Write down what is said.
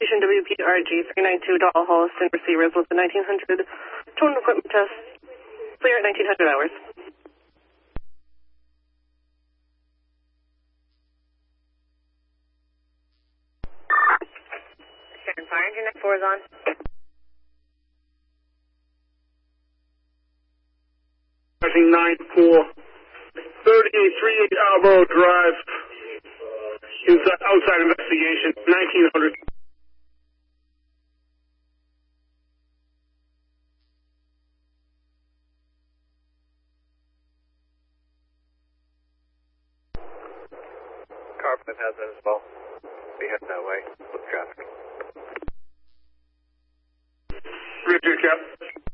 Station WPRG 392 Doll Hall, send receivers with the 1900 tone equipment test. Clear at 1900 hours. Sharon Fire Engine at 4 is on. Passing 94, 3838 Albro Drive, outside investigation, 1900. Carpenter has that as well. Be heading that way with traffic. Richard, Cap.